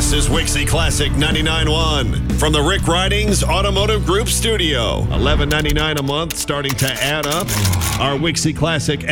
This is Wixie Classic 99.1 from the Rick Ridings Automotive Group Studio. $11.99 a month, starting to add up. Our Wixie Classic